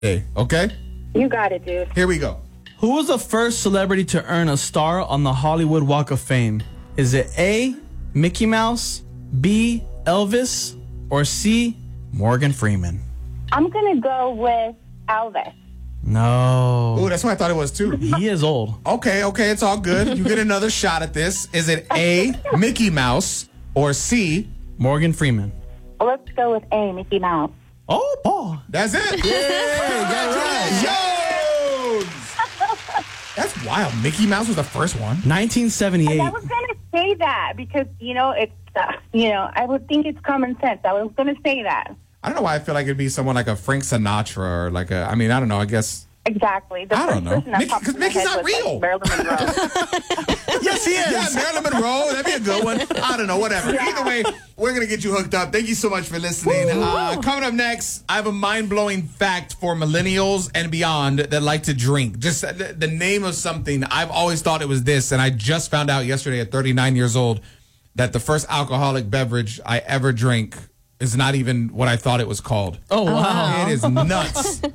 Hey, okay? You got it, dude. Here we go. Who was the first celebrity to earn a star on the Hollywood Walk of Fame? Is it A, Mickey Mouse, B, Elvis, or C, Morgan Freeman? I'm going to go with Elvis. No. Ooh, that's what I thought it was, too. He is old. Okay, it's all good. You get another shot at this. Is it A, Mickey Mouse, or C, Morgan Freeman. Let's go with A, Mickey Mouse. Oh, Paul. That's it? Yeah, got it right. Jones! That's wild. Mickey Mouse was the first one. 1978. I was going to say that because, it's, I would think it's common sense. I was going to say that. I don't know why I feel like it'd be someone like a Frank Sinatra or like I don't know. I guess. Exactly. I don't know. Because Mickey's not real. Marilyn Monroe. Yes, he is. Yeah, Marilyn Monroe. That'd be a good one. I don't know. Whatever. Yeah. Either way, we're going to get you hooked up. Thank you so much for listening. Coming up next, I have a mind-blowing fact for millennials and beyond that like to drink. Just the name of something. I've always thought it was this, and I just found out yesterday at 39 years old that the first alcoholic beverage I ever drank is not even what I thought it was called. Oh, wow. It is nuts.